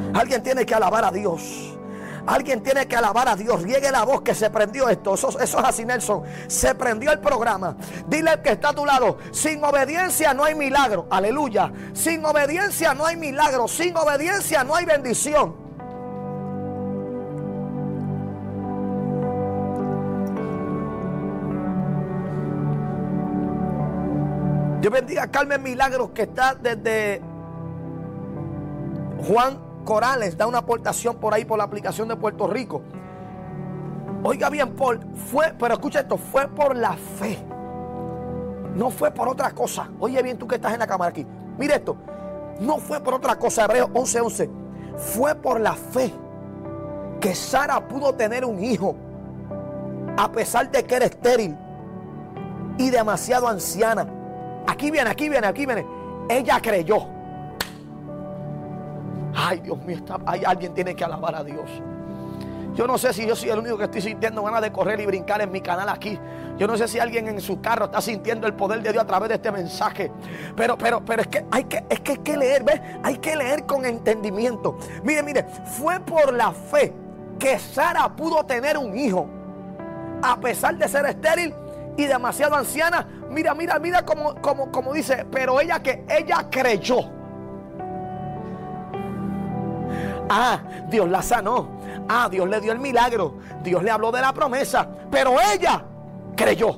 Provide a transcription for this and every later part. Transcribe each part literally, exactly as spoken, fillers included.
Alguien tiene que alabar a Dios. Alguien tiene que alabar a Dios. Riegue la voz que se prendió esto. Eso, eso es así, Nelson. Se prendió el programa. Dile al que está a tu lado: sin obediencia no hay milagro. Aleluya. Sin obediencia no hay milagro. Sin obediencia no hay bendición. Dios bendiga a Carmen Milagros, que está desde Juan Corales, da una aportación por ahí por la aplicación de Puerto Rico. Oiga bien, Paul, fue, pero escucha esto, fue por la fe. No fue por otra cosa. Oye bien, tú que estás en la cámara aquí. Mire esto. No fue por otra cosa. Hebreos once once. Fue por la fe que Sara pudo tener un hijo, a pesar de que era estéril y demasiado anciana. Aquí viene, aquí viene, aquí viene. Ella creyó. Ay, Dios mío, está, hay, alguien tiene que alabar a Dios. Yo no sé si yo soy el único que estoy sintiendo ganas de correr y brincar en mi canal aquí. Yo no sé si alguien en su carro está sintiendo el poder de Dios a través de este mensaje. Pero, pero, pero es que hay que, es que hay que leer, ¿ves? Hay que leer con entendimiento. Mire, mire, fue por la fe que Sara pudo tener un hijo, a pesar de ser estéril y demasiado anciana. Mira, mira, mira como, como, como dice, pero ella que ella creyó. Ah, Dios la sanó. Ah, Dios le dio el milagro. Dios le habló de la promesa. Pero ella creyó.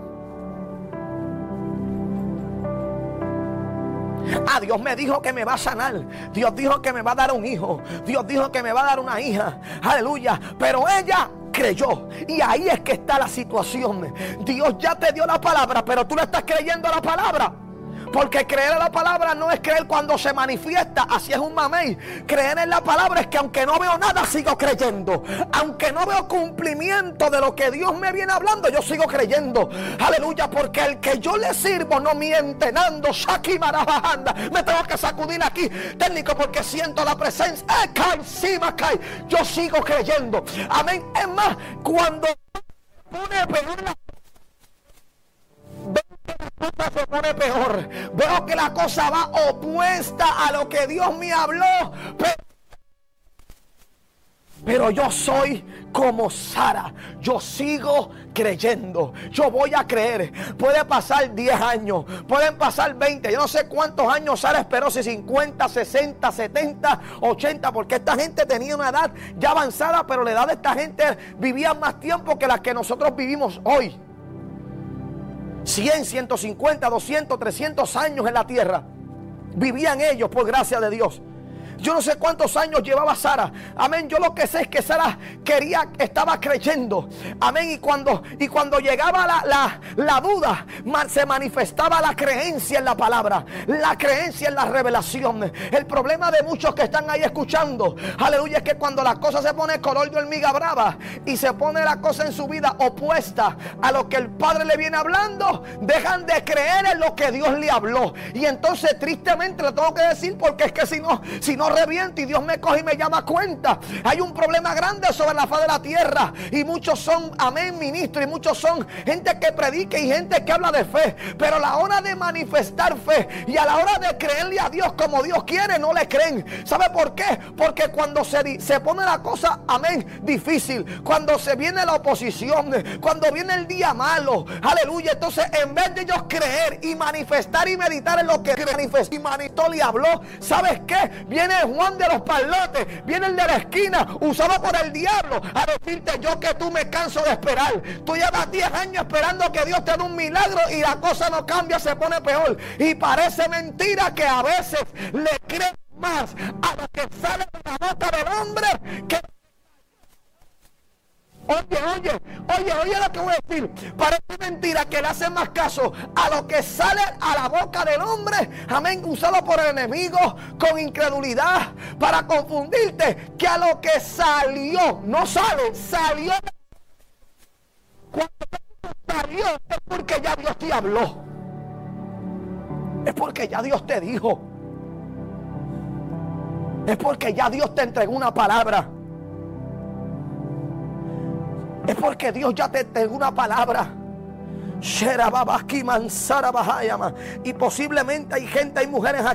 Ah, Dios me dijo que me va a sanar. Dios dijo que me va a dar un hijo. Dios dijo que me va a dar una hija. Aleluya. Pero ella creyó. Y ahí es que está la situación. Dios ya te dio la palabra, pero tú le estás creyendo a la palabra. Porque creer en la palabra no es creer cuando se manifiesta, así es un mamey. Creer en la palabra es que aunque no veo nada, sigo creyendo. Aunque no veo cumplimiento de lo que Dios me viene hablando, yo sigo creyendo. Aleluya, porque el que yo le sirvo no miente. Nando, Shaki, Marabajanda. Me tengo que sacudir aquí, técnico, porque siento la presencia. Eh, cae, sí, me cae. Yo sigo creyendo. Amén. Es más, cuando pone peor la se pone peor, veo que la cosa va opuesta a lo que Dios me habló, pero, pero yo soy como Sara. Yo sigo creyendo. Yo voy a creer. Puede pasar diez años, pueden pasar veinte, yo no sé cuántos años Sara esperó, si cincuenta, sesenta, setenta, ochenta, porque esta gente tenía una edad ya avanzada, pero la edad de esta gente vivía más tiempo que la que nosotros vivimos hoy. cien, ciento cincuenta, doscientos, trescientos años en la tierra vivían ellos por gracia de Dios. Yo no sé cuántos años llevaba Sara. Amén. Yo lo que sé es que Sara quería, estaba creyendo. Amén. Y cuando, y cuando llegaba la, la, la duda, se manifestaba la creencia en la palabra, la creencia en la revelación. El problema de muchos que están ahí escuchando, aleluya, es que cuando la cosa se pone color de hormiga brava y se pone la cosa en su vida opuesta a lo que el Padre le viene hablando, dejan de creer en lo que Dios le habló. Y entonces tristemente le tengo que decir, porque es que si no, si no reviento y Dios me coge y me llama a cuenta, hay un problema grande sobre la faz de la tierra. Y muchos son, amén, ministros, y muchos son gente que predica y gente que habla de fe, pero a la hora de manifestar fe y a la hora de creerle a Dios como Dios quiere, no le creen. ¿Sabe por qué? Porque cuando se, se pone la cosa, amén, difícil, cuando se viene la oposición, cuando viene el día malo, aleluya, entonces en vez de ellos creer y manifestar y meditar en lo que manifestó y manifestó y habló, ¿sabes qué? Viene Juan de los Palotes, viene el de la esquina, usado por el diablo, a decirte: yo que tú me canso de esperar. Tú llevas diez años esperando que Dios te dé un milagro y la cosa no cambia, se pone peor. Y parece mentira que a veces le crees más a lo que sale de la boca del hombre que... Oye, oye, oye, oye lo que voy a decir. Parece mentira que le hacen más caso a lo que sale a la boca del hombre, amén, usado por el enemigo con incredulidad para confundirte, que a lo que salió, no sale, salió. Cuando salió es porque ya Dios te habló, es porque ya Dios te dijo, es porque ya Dios te entregó una palabra. Es porque Dios ya te entregó una palabra. Y posiblemente hay gente, hay mujeres aquí